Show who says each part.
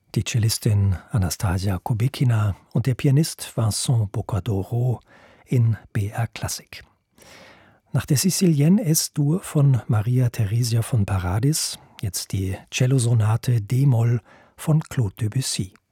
Speaker 1: Die Cellistin Anastasia Kubekina und der Pianist Vincent Boccadoro in BR Klassik. Nach der Sicilienne S-Dur von Maria Theresia von Paradis jetzt die Cellosonate d-Moll von Claude Debussy.